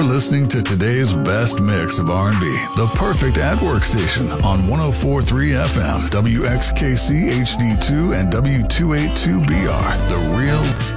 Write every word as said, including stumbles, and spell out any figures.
You're listening to today's best mix of R and B, the perfect at-work station on one oh four point three F M, W X K C H D two and W two eighty-two B R, the real